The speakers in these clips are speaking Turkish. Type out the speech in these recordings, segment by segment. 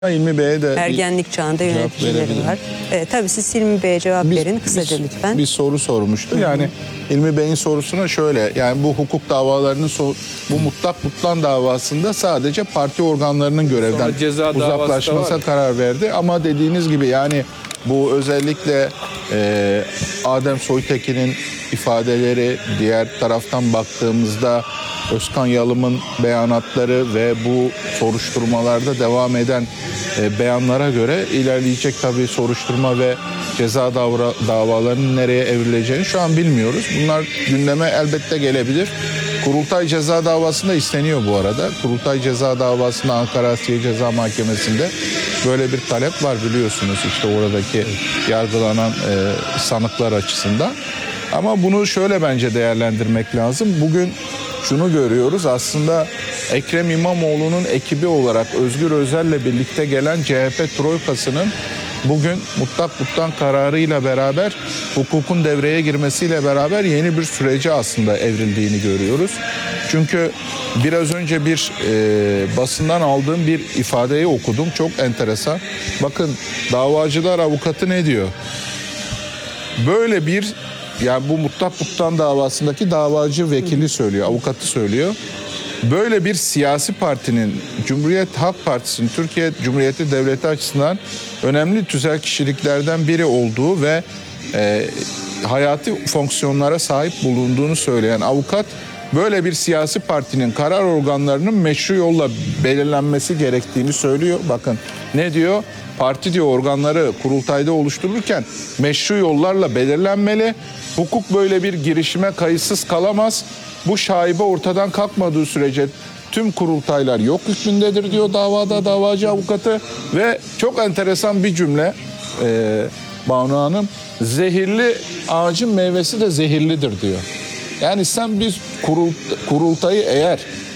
Hilmi Bey'e de ergenlik çağında yöneticileri var. Tabii siz Hilmi Bey'e cevap verin kısaca lütfen. Bir soru sormuştu. Yani Hilmi Bey'in sorusuna şöyle, yani bu hukuk davalarının bu mutlak butlan davasında sadece parti organlarının görevden uzaklaşmasına karar verdi. Ama dediğiniz gibi yani bu özellikle Adem Soytekin'in ifadeleri, diğer taraftan baktığımızda Özkan Yalım'ın beyanatları ve bu soruşturmalarda devam eden beyanlara göre ilerleyecek tabii soruşturma ve ceza davalarının nereye evrileceğini şu an bilmiyoruz. Bunlar gündeme elbette gelebilir. Kurultay ceza davasında isteniyor bu arada. Kurultay ceza davasında Ankara Asliye Ceza Mahkemesi'nde böyle bir talep var biliyorsunuz. İşte oradaki yargılanan sanıklar açısından. Ama bunu şöyle bence değerlendirmek lazım. Bugün şunu görüyoruz, aslında Ekrem İmamoğlu'nun ekibi olarak Özgür Özel'le birlikte gelen CHP troikasının bugün mutlak butlan kararıyla beraber, hukukun devreye girmesiyle beraber yeni bir sürece aslında evrildiğini görüyoruz. Çünkü biraz önce bir basından aldığım bir ifadeyi okudum, çok enteresan. Bakın, davacılar avukatı ne diyor? Böyle bir, yani bu mutlak butlan davasındaki davacı vekili söylüyor, avukatı söylüyor. Böyle bir siyasi partinin, Cumhuriyet Halk Partisi'nin Türkiye Cumhuriyeti Devleti açısından önemli tüzel kişiliklerden biri olduğu ve hayati fonksiyonlara sahip bulunduğunu söyleyen avukat, böyle bir siyasi partinin karar organlarının meşru yolla belirlenmesi gerektiğini söylüyor. Bakın ne diyor? Parti diyor organları kurultayda oluştururken meşru yollarla belirlenmeli. Hukuk böyle bir girişime kayıtsız kalamaz. Bu şaibe ortadan kalkmadığı sürece tüm kurultaylar yok hükmündedir diyor davada davacı avukatı. Ve çok enteresan bir cümle Banu Hanım, zehirli ağacın meyvesi de zehirlidir diyor. Yani sen bir kurultayı eğer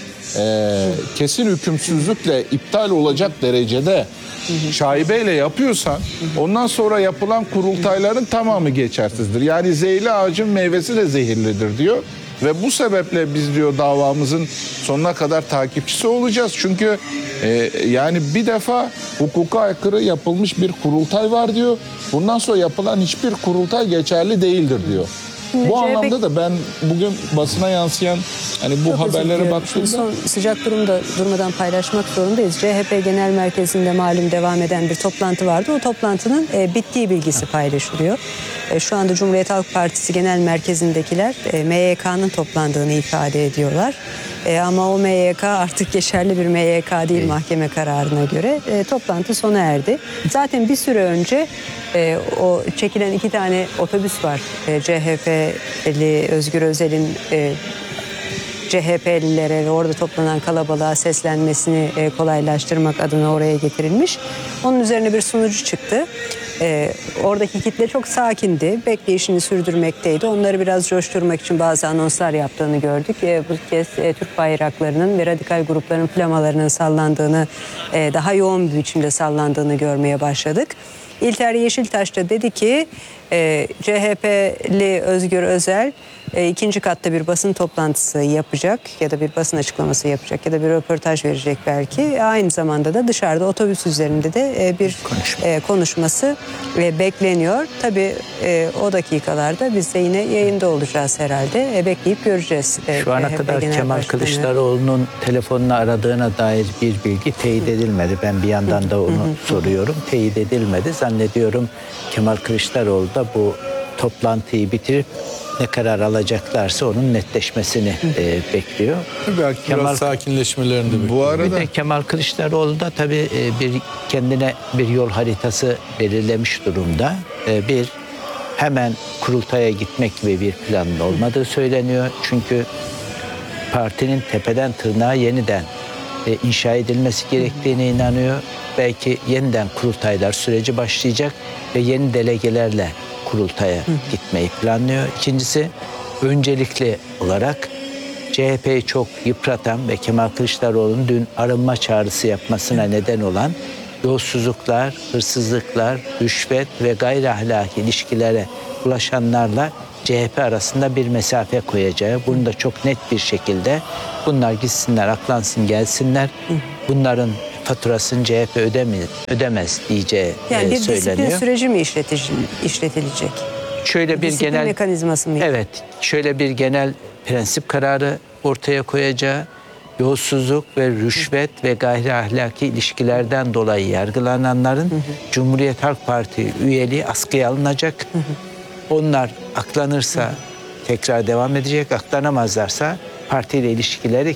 kesin hükümsüzlükle iptal olacak derecede şaibeyle yapıyorsan, ondan sonra yapılan kurultayların tamamı geçersizdir. Yani zehirli ağacın meyvesi de zehirlidir diyor. Ve bu sebeple biz diyor davamızın sonuna kadar takipçisi olacağız. Çünkü yani bir defa hukuka aykırı yapılmış bir kurultay var diyor. Bundan sonra yapılan hiçbir kurultay geçerli değildir diyor. Bu anlamda da ben bugün basına yansıyan hani bu haberlere baktığımda son sıcak durumda durmadan paylaşmak zorundayız. CHP Genel Merkezi'nde malum devam eden bir toplantı vardı. O toplantının bittiği bilgisi paylaşılıyor. Şu anda Cumhuriyet Halk Partisi Genel Merkezi'ndekiler MYK'nın toplandığını ifade ediyorlar. Ama o MYK artık geçerli bir MYK değil mahkeme kararına göre. Toplantı sona erdi. Zaten bir süre önce o çekilen 2 tane otobüs var. CHP'li Özgür Özel'in CHP'lilere ve orada toplanan kalabalığa seslenmesini kolaylaştırmak adına oraya getirilmiş. Onun üzerine bir sunucu çıktı. Oradaki kitle çok sakindi, bekleyişini sürdürmekteydi. Onları biraz coşturmak için bazı anonslar yaptığını gördük. Bu kez Türk bayraklarının ve radikal grupların flamalarının sallandığını, daha yoğun bir biçimde sallandığını görmeye başladık. İlter Yeşiltaş da dedi ki CHP'li Özgür Özel ikinci katta bir basın toplantısı yapacak ya da bir basın açıklaması yapacak ya da bir röportaj verecek belki. Aynı zamanda da dışarıda otobüs üzerinde de bir konuşması bekleniyor. Tabii o dakikalarda biz de yine yayında olacağız herhalde. Bekleyip göreceğiz. Şu ana kadar Kemal Kılıçdaroğlu'nun telefonunu aradığına dair bir bilgi teyit edilmedi. Ben bir yandan da onu soruyorum. Teyit edilmedi. Zannediyorum Kemal Kılıçdaroğlu da bu toplantıyı bitirip ne karar alacaklarsa onun netleşmesini bekliyor. Belki biraz sakinleşmelerini de bekliyor. Bu arada bir de Kemal Kılıçdaroğlu da tabii bir kendine bir yol haritası belirlemiş durumda. Bir, hemen kurultaya gitmek gibi bir planın olmadığı söyleniyor. Çünkü partinin tepeden tırnağa yeniden inşa edilmesi gerektiğine inanıyor. Belki yeniden kurultaylar süreci başlayacak ve yeni delegelerle kurultaya gitmeyi planlıyor. İkincisi, öncelikli olarak CHP'yi çok yıpratan ve Kemal Kılıçdaroğlu'nun dün arınma çağrısı yapmasına neden olan yolsuzluklar, hırsızlıklar, rüşvet ve gayri ahlaki ilişkilere ulaşanlarla CHP arasında bir mesafe koyacağı, bunu da çok net bir şekilde bunlar gitsinler, aklansın, gelsinler. Bunların faturasını CHP ödemez diyeceği Yani bir disiplin söyleniyor. süreci mi işletilecek? Şöyle bir Disiplin genel mekanizması mı? Evet, şöyle bir genel prensip kararı ortaya koyacağı, yolsuzluk ve rüşvet ve gayri ahlaki ilişkilerden dolayı yargılananların Cumhuriyet Halk Parti üyeliği askıya alınacak. Onlar aklanırsa tekrar devam edecek, aklanamazlarsa partiyle ilişkileri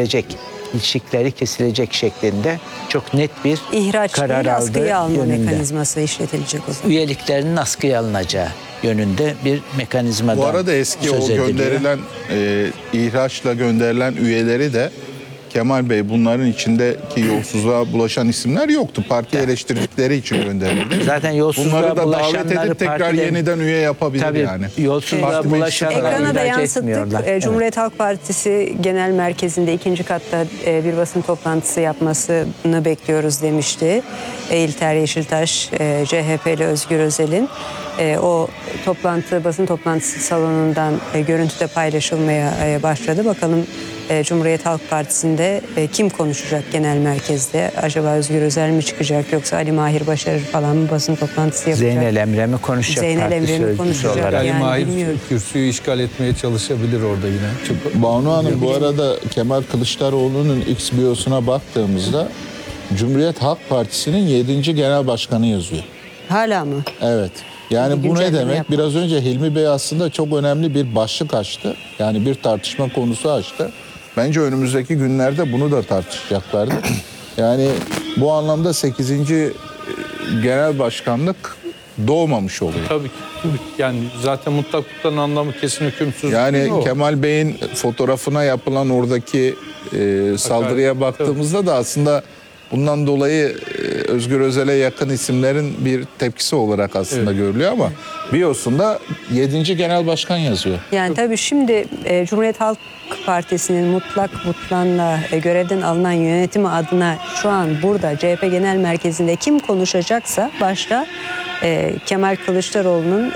kesilecek şeklinde çok net bir İhraç karar değil, aldığı askıya alma yönünde. mekanizması işletilecek o zaman. Üyeliklerinin askıya alınacağı yönünde bir mekanizmadan Bu arada eski söz o ediliyor. gönderilen ihraçla gönderilen üyeleri de Kemal Bey bunların içindeki yolsuzluğa bulaşan isimler yoktu. Parti eleştirdikleri için gönderildi. Zaten yolsuzluğa Bunları da davet bulaşanları edip tekrar partiden- yeniden üye yapabilir Tabii yani. yolsuzluğa Parti bulaşanları Ekrana da ihraç yansıttık. etmiyorlar. Cumhuriyet Halk Partisi Genel Merkezi'nde 2. katta bir basın toplantısı yapmasını bekliyoruz demişti. İlter Yeşiltaş, CHP'li Özgür Özel'in. O basın toplantısı salonundan görüntüde paylaşılmaya başladı. Bakalım Cumhuriyet Halk Partisi'nde kim konuşacak genel merkezde? Acaba Özgür Özel mi çıkacak yoksa Ali Mahir Başarır falan mı basın toplantısı yapacak? Zeynel Emre mi konuşacak? Zeynel parti Emre mi sözcüsü konuşacak? olarak? Ali Yani Mahir bilmiyorum. kürsüyü işgal etmeye çalışabilir orada yine. Çok Banu Hanım bu arada Kemal Kılıçdaroğlu'nun X biyosuna baktığımızda Cumhuriyet Halk Partisi'nin 7. Genel Başkanı yazıyor. Hala mı? Evet. Yani Bir bu ne güncelleme demek? yapmak. Biraz önce Hilmi Bey aslında çok önemli bir başlık açtı. Yani bir tartışma konusu açtı. Bence önümüzdeki günlerde bunu da tartışacaklardı. Yani bu anlamda 8. Genel Başkanlık doğmamış oluyor. tabii ki. Yani zaten mutlaklıktan anlamı kesin hükümsüz. Yani O. Kemal Bey'in fotoğrafına yapılan oradaki saldırıya baktığımızda da aslında bundan dolayı Özgür Özel'e yakın isimlerin bir tepkisi olarak aslında görülüyor ama biosunda 7. Genel Başkan yazıyor. Yani tabii şimdi Cumhuriyet Halk Partisi'nin mutlak butlanla görevden alınan yönetimi adına şu an burada CHP Genel Merkezi'nde kim konuşacaksa başta Kemal Kılıçdaroğlu'nun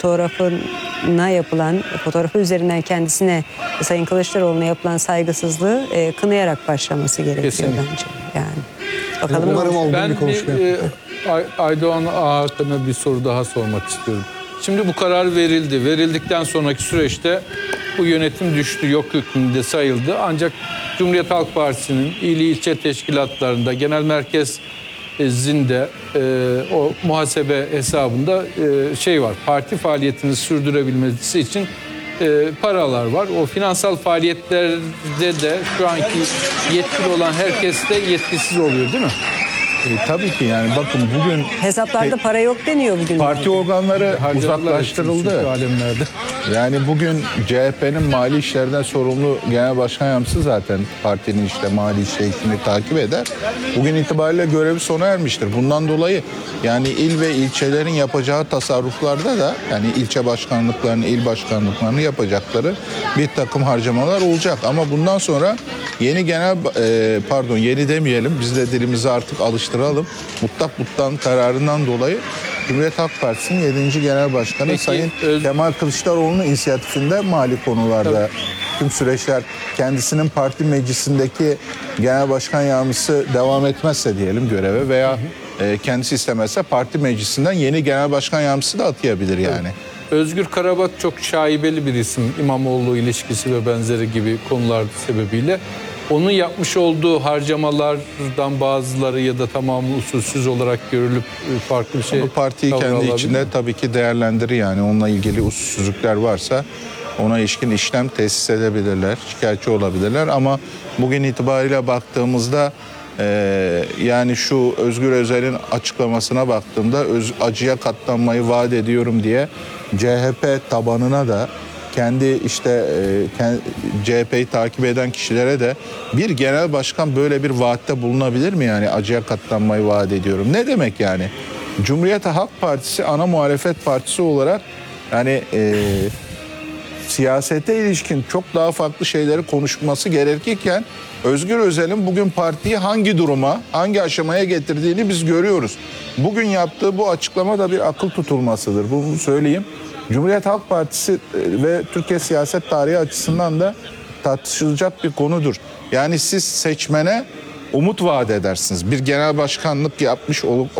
fotoğrafı üzerinden kendisine Sayın Kılıçdaroğlu'na yapılan saygısızlığı kınayarak başlaması gerekiyor Kesinlikle. bence. Yani bakalım. Umarım olgun Ben bir konuşma. Aydoğan Ağa hakkında bir soru daha sormak istiyorum. Şimdi bu karar verildi. Verildikten sonraki süreçte bu yönetim düştü, yok hükmünde sayıldı. Ancak Cumhuriyet Halk Partisi'nin il ilçe teşkilatlarında, genel merkezinde o muhasebe hesabında şey var. Parti faaliyetini sürdürebilmesi için paralar var. O finansal faaliyetlerde de şu anki yetkili olan herkes de yetkisiz oluyor değil mi? Tabii ki yani bakın bugün Hesaplarda para yok deniyor bugün. parti organları Harcadılar uzaklaştırıldı. çünkü alemlerde. Yani bugün CHP'nin mali işlerden sorumlu genel başkan yardımcısı zaten partinin işte mali işlerini takip eder. Bugün itibariyle görevi sona ermiştir. Bundan dolayı yani il ve ilçelerin yapacağı tasarruflarda da yani ilçe başkanlıklarını, il başkanlıklarını yapacakları bir takım harcamalar olacak. Ama bundan sonra yeni yeni demeyelim biz de dilimizi artık alıştıralım. Mutlak butlan kararından dolayı Cumhuriyet Halk Partisi'nin 7. Genel Başkanı Peki, Sayın Kemal Kılıçdaroğlu'nun inisiyatifinde mali konularda tüm süreçler kendisinin parti meclisindeki genel başkan yardımcısı devam etmezse diyelim göreve veya kendisi istemezse parti meclisinden yeni genel başkan yardımcısı da atayabilir yani. Özgür Karabak çok şaibeli bir isim. İmamoğlu ilişkisi ve benzeri gibi konular sebebiyle. Onun yapmış olduğu harcamalardan bazıları ya da tamamı usulsüz olarak görülüp farklı bir şey Bu partiyi tavır kendi alabilir içinde mi? tabii ki değerlendirir yani onunla ilgili usulsüzlükler varsa ona ilişkin işlem tesis edebilirler, şikayetçi olabilirler ama bugün itibariyle baktığımızda yani şu Özgür Özel'in açıklamasına baktığımda acıya katlanmayı vaat ediyorum diye CHP tabanına da kendi işte CHP'yi takip eden kişilere de bir genel başkan böyle bir vaatte bulunabilir mi yani acıya katlanmayı vaat ediyorum. Ne demek yani? Cumhuriyet Halk Partisi ana muhalefet partisi olarak yani siyasete ilişkin çok daha farklı şeyleri konuşması gerekirken Özgür Özel'in bugün partiyi hangi duruma, hangi aşamaya getirdiğini biz görüyoruz. Bugün yaptığı bu açıklama da bir akıl tutulmasıdır. Bunu söyleyeyim. Cumhuriyet Halk Partisi ve Türkiye siyaset tarihi açısından da tartışılacak bir konudur. Yani siz seçmene umut vaat edersiniz. Bir genel başkanlık yapmış olup